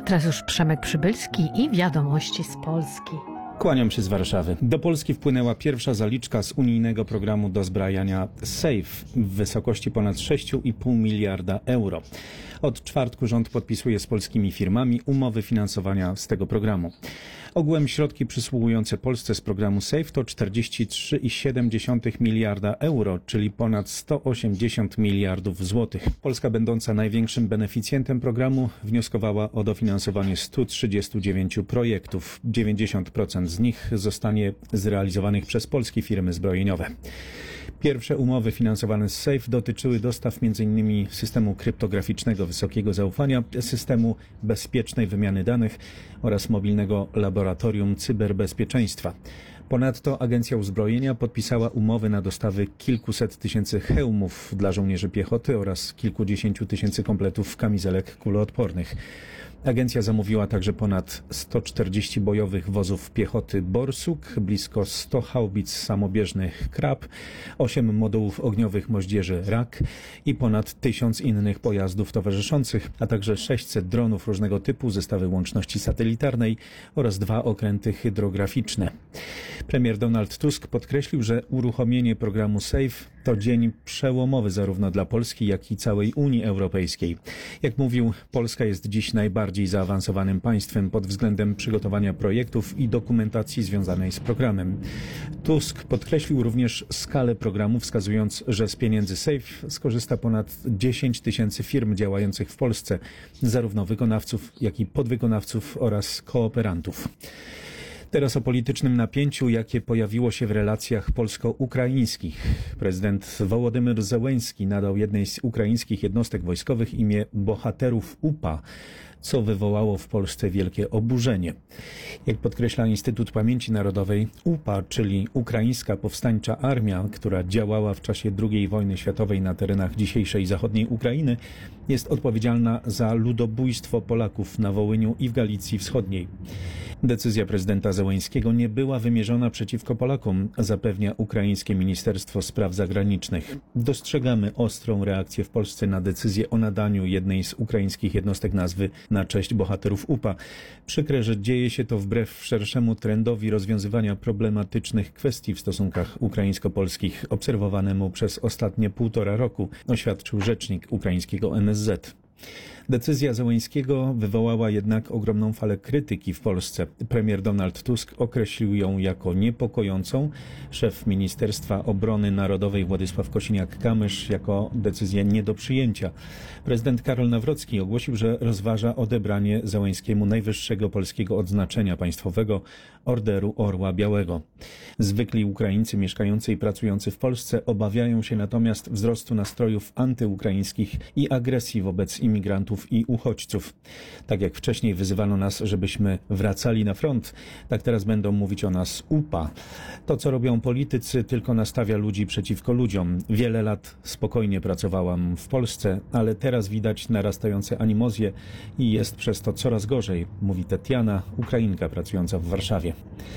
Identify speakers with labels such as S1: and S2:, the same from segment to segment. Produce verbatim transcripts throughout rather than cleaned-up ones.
S1: Teraz już Przemek Przybylski i wiadomości z Polski.
S2: Kłaniam się z Warszawy. Do Polski wpłynęła pierwsza zaliczka z unijnego programu dozbrajania SAFE w wysokości ponad sześć i pół miliarda euro. Od czwartku rząd podpisuje z polskimi firmami umowy finansowania z tego programu. Ogółem środki przysługujące Polsce z programu SAFE to czterdzieści trzy i siedem dziesiątych miliarda euro, czyli ponad sto osiemdziesiąt miliardów złotych. Polska, będąca największym beneficjentem programu, wnioskowała o dofinansowanie stu trzydziestu dziewięciu projektów. dziewięćdziesiąt procent z nich zostanie zrealizowanych przez polskie firmy zbrojeniowe. Pierwsze umowy finansowane z SAFE dotyczyły dostaw m.in. systemu kryptograficznego wysokiego zaufania, systemu bezpiecznej wymiany danych oraz mobilnego laboratorium cyberbezpieczeństwa. Ponadto Agencja Uzbrojenia podpisała umowy na dostawy kilkuset tysięcy hełmów dla żołnierzy piechoty oraz kilkudziesięciu tysięcy kompletów kamizelek kuloodpornych. Agencja zamówiła także ponad sto czterdzieści bojowych wozów piechoty Borsuk, blisko sto haubic samobieżnych Krab, osiem modułów ogniowych moździerzy Rak i ponad tysiąc innych pojazdów towarzyszących, a także sześćset dronów różnego typu, zestawy łączności satelitarnej oraz dwa okręty hydrograficzne. Premier Donald Tusk podkreślił, że uruchomienie programu SAFE to dzień przełomowy zarówno dla Polski, jak i całej Unii Europejskiej. Jak mówił, Polska jest dziś najbardziej zaawansowanym państwem pod względem przygotowania projektów i dokumentacji związanej z programem. Tusk podkreślił również skalę programu, wskazując, że z pieniędzy SAFE skorzysta ponad dziesięć tysięcy firm działających w Polsce, zarówno wykonawców, jak i podwykonawców oraz kooperantów. Teraz o politycznym napięciu, jakie pojawiło się w relacjach polsko-ukraińskich. Prezydent Wołodymyr Zełenski nadał jednej z ukraińskich jednostek wojskowych imię Bohaterów U P A, co wywołało w Polsce wielkie oburzenie. Jak podkreśla Instytut Pamięci Narodowej, U P A, czyli Ukraińska Powstańcza Armia, która działała w czasie drugiej wojny światowej na terenach dzisiejszej zachodniej Ukrainy, jest odpowiedzialna za ludobójstwo Polaków na Wołyniu i w Galicji Wschodniej. Decyzja prezydenta Zełenskiego nie była wymierzona przeciwko Polakom, zapewnia ukraińskie Ministerstwo Spraw Zagranicznych. Dostrzegamy ostrą reakcję w Polsce na decyzję o nadaniu jednej z ukraińskich jednostek nazwy na cześć bohaterów U P A. Przykre, że dzieje się to wbrew szerszemu trendowi rozwiązywania problematycznych kwestii w stosunkach ukraińsko-polskich, obserwowanemu przez ostatnie półtora roku, oświadczył rzecznik ukraińskiego N S Z. Decyzja Zełenskiego wywołała jednak ogromną falę krytyki w Polsce. Premier Donald Tusk określił ją jako niepokojącą, szef Ministerstwa Obrony Narodowej Władysław Kosiniak-Kamysz jako decyzję nie do przyjęcia. Prezydent Karol Nawrocki ogłosił, że rozważa odebranie Zełenskiemu najwyższego polskiego odznaczenia państwowego, Orderu Orła Białego. Zwykli Ukraińcy mieszkający i pracujący w Polsce obawiają się natomiast wzrostu nastrojów antyukraińskich i agresji wobec imigrantów i uchodźców. Tak jak wcześniej wyzywano nas, żebyśmy wracali na front, tak teraz będą mówić o nas U P A. To, co robią politycy, tylko nastawia ludzi przeciwko ludziom. Wiele lat spokojnie pracowałam w Polsce, ale teraz widać narastające animozje i jest przez to coraz gorzej, mówi Tetiana, Ukrainka pracująca w Warszawie.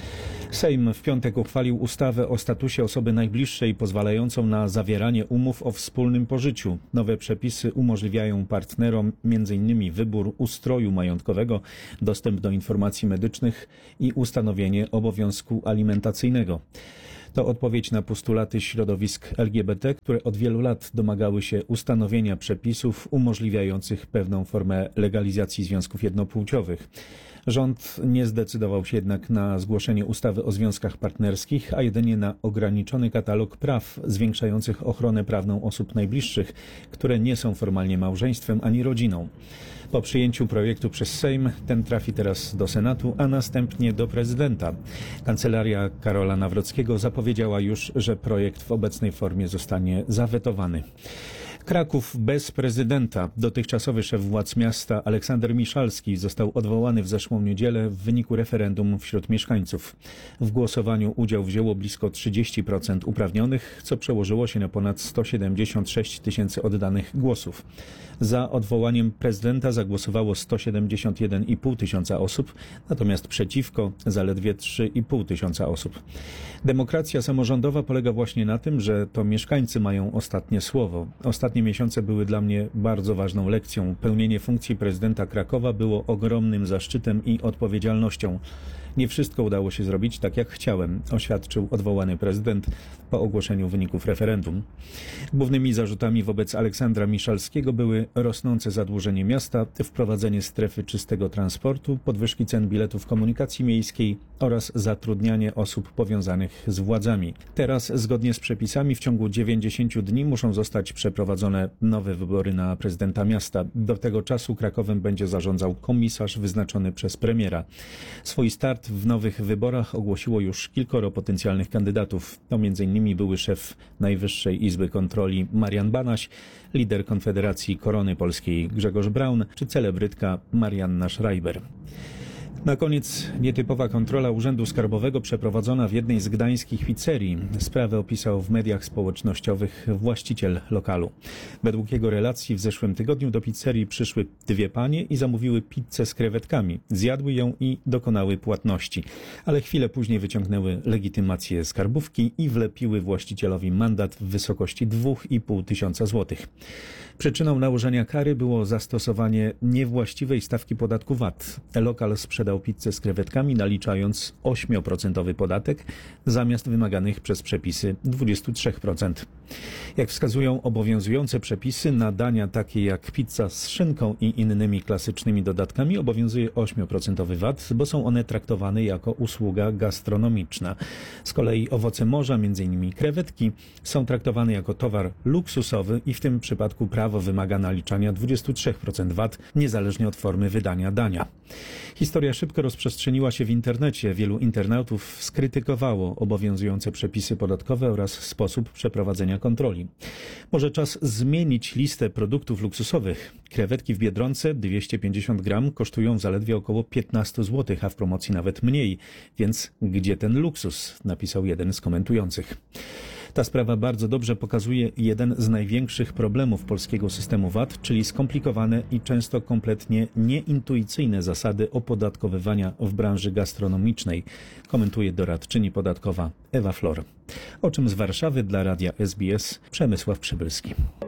S2: Sejm w piątek uchwalił ustawę o statusie osoby najbliższej pozwalającą na zawieranie umów o wspólnym pożyciu. Nowe przepisy umożliwiają partnerom między innymi wybór ustroju majątkowego, dostęp do informacji medycznych i ustanowienie obowiązku alimentacyjnego. To odpowiedź na postulaty środowisk L G B T, które od wielu lat domagały się ustanowienia przepisów umożliwiających pewną formę legalizacji związków jednopłciowych. Rząd nie zdecydował się jednak na zgłoszenie ustawy o związkach partnerskich, a jedynie na ograniczony katalog praw zwiększających ochronę prawną osób najbliższych, które nie są formalnie małżeństwem ani rodziną. Po przyjęciu projektu przez Sejm ten trafi teraz do Senatu, a następnie do prezydenta. Kancelaria Karola Nawrockiego zapowiedziała już, że projekt w obecnej formie zostanie zawetowany. Kraków bez prezydenta. Dotychczasowy szef władz miasta Aleksander Miszalski został odwołany w zeszłą niedzielę w wyniku referendum wśród mieszkańców. W głosowaniu udział wzięło blisko trzydzieści procent uprawnionych, co przełożyło się na ponad sto siedemdziesiąt sześć tysięcy oddanych głosów. Za odwołaniem prezydenta zagłosowało sto siedemdziesiąt jeden i pół tysiąca osób, natomiast przeciwko zaledwie trzy i pół tysiąca osób. Demokracja samorządowa polega właśnie na tym, że to mieszkańcy mają ostatnie słowo. Ostatnie Ostatnie miesiące były dla mnie bardzo ważną lekcją. Pełnienie funkcji prezydenta Krakowa było ogromnym zaszczytem i odpowiedzialnością. Nie wszystko udało się zrobić tak, jak chciałem, oświadczył odwołany prezydent po ogłoszeniu wyników referendum. Głównymi zarzutami wobec Aleksandra Miszalskiego były rosnące zadłużenie miasta, wprowadzenie strefy czystego transportu, podwyżki cen biletów komunikacji miejskiej oraz zatrudnianie osób powiązanych z władzami. Teraz, zgodnie z przepisami, w ciągu dziewięćdziesięciu dni muszą zostać przeprowadzone nowe wybory na prezydenta miasta. Do tego czasu Krakowem będzie zarządzał komisarz wyznaczony przez premiera. Swój start w nowych wyborach ogłosiło już kilkoro potencjalnych kandydatów. To między innymi były szef Najwyższej Izby Kontroli Marian Banaś, lider Konfederacji Korony Polskiej Grzegorz Braun czy celebrytka Marianna Schreiber. Na koniec nietypowa kontrola Urzędu Skarbowego przeprowadzona w jednej z gdańskich pizzerii. Sprawę opisał w mediach społecznościowych właściciel lokalu. Według jego relacji w zeszłym tygodniu do pizzerii przyszły dwie panie i zamówiły pizzę z krewetkami. Zjadły ją i dokonały płatności. Ale chwilę później wyciągnęły legitymację skarbówki i wlepiły właścicielowi mandat w wysokości dwa i pół tysiąca złotych. Przyczyną nałożenia kary było zastosowanie niewłaściwej stawki podatku V A T. Lokal sprzedał pizzę z krewetkami, naliczając osiem procent podatek zamiast wymaganych przez przepisy dwadzieścia trzy procent. Jak wskazują obowiązujące przepisy, na dania takie jak pizza z szynką i innymi klasycznymi dodatkami obowiązuje osiem procent V A T, bo są one traktowane jako usługa gastronomiczna. Z kolei owoce morza, między innymi krewetki, są traktowane jako towar luksusowy i w tym przypadku prawo wymaga naliczania dwadzieścia trzy procent V A T, niezależnie od formy wydania dania. Historia szybko rozprzestrzeniła się w internecie. Wielu internautów skrytykowało obowiązujące przepisy podatkowe oraz sposób przeprowadzenia kontroli. Może czas zmienić listę produktów luksusowych. Krewetki w Biedronce dwieście pięćdziesiąt gram kosztują zaledwie około piętnaście złotych, a w promocji nawet mniej. Więc gdzie ten luksus? Napisał jeden z komentujących. Ta sprawa bardzo dobrze pokazuje jeden z największych problemów polskiego systemu V A T, czyli skomplikowane i często kompletnie nieintuicyjne zasady opodatkowywania w branży gastronomicznej, komentuje doradczyni podatkowa Ewa Flor. O czym z Warszawy dla Radia S B S Przemysław Przybylski.